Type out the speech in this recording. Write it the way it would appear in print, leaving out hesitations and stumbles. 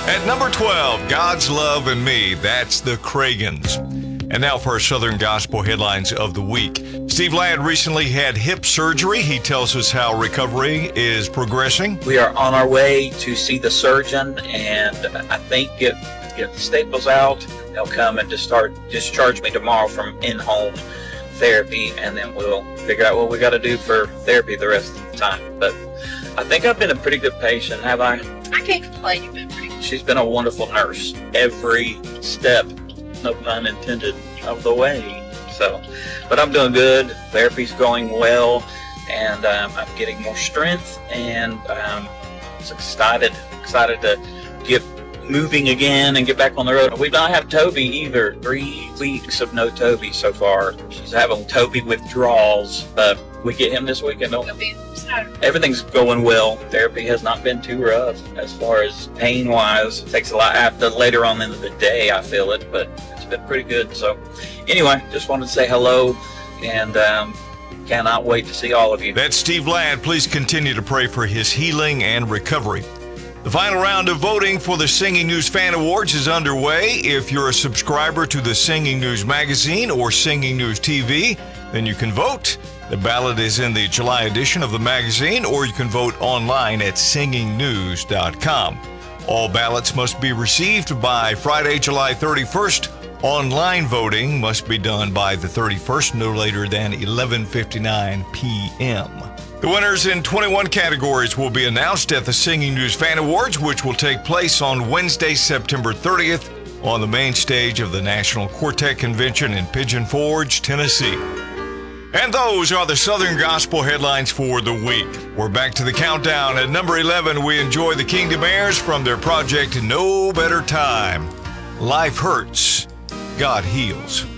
At number 12, God's Love and Me. That's the Cragans. And now for our Southern Gospel headlines of the week. Steve Ladd recently had hip surgery. He tells us how recovery is progressing. We are on our way to see the surgeon, and I think get the staples out. They'll come and discharge me tomorrow from in-home therapy, and then we'll figure out what we got to do for therapy the rest of the time. But I think I've been a pretty good patient, have I? I can't complain. You've been pretty good. She's been a wonderful nurse every step, no pun intended, of the way. So, but I'm doing good. Therapy's going well, and I'm getting more strength, and I'm excited to get moving again and get back on the road. We don't have Toby either. 3 weeks of no Toby so far. She's having Toby withdrawals, but we get him this weekend. Everything's going well. Therapy has not been too rough as far as pain-wise. It takes a lot after later on in the day, I feel it, but it's been pretty good. So anyway, just wanted to say hello, and cannot wait to see all of you. That's Steve Ladd. Please continue to pray for his healing and recovery. The final round of voting for the Singing News Fan Awards is underway. If you're a subscriber to the Singing News Magazine or Singing News TV, then you can vote. The ballot is in the July edition of the magazine, or you can vote online at singingnews.com. All ballots must be received by Friday, July 31st. Online voting must be done by the 31st, no later than 11:59 p.m. The winners in 21 categories will be announced at the Singing News Fan Awards, which will take place on Wednesday, September 30th on the main stage of the National Quartet Convention in Pigeon Forge, Tennessee. And those are the Southern Gospel headlines for the week. We're back to the countdown. At number 11, we enjoy the Kingdom Heirs from their project No Better Time. Life hurts, God heals.